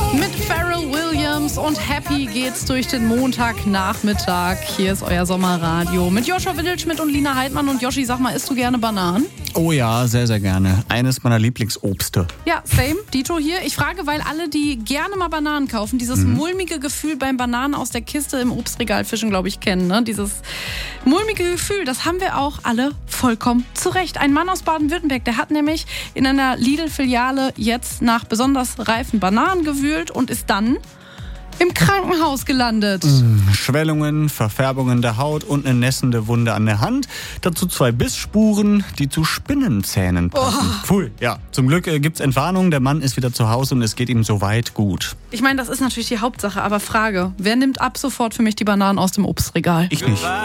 Mit Pharrell Williams und Happy geht's durch den Montagnachmittag. Hier ist euer Sommerradio mit Joshua Wildschmidt und Lina Heidmann. Und Joshi, sag mal, isst du gerne Bananen? Oh ja, sehr, sehr gerne. Eines meiner Lieblingsobste. Ja, same. Dito hier. Ich frage, weil alle, die gerne mal Bananen kaufen, dieses mulmige Gefühl beim Bananen aus der Kiste im Obstregal fischen, glaube ich, kennen. Ne? Dieses mulmige Gefühl, das haben wir auch alle vollkommen zurecht. Ein Mann aus Baden-Württemberg, der hat nämlich in einer Lidl-Filiale jetzt nach besonders reifen Bananen gewühlt und ist dann im Krankenhaus gelandet. Schwellungen, Verfärbungen der Haut und eine nässende Wunde an der Hand. Dazu 2 Bissspuren, die zu Spinnenzähnen passen. Pfui, ja. Zum Glück gibt's Entwarnung. Der Mann ist wieder zu Hause und es geht ihm soweit gut. Ich meine, das ist natürlich die Hauptsache, aber Frage, wer nimmt ab sofort für mich die Bananen aus dem Obstregal? Ich nicht.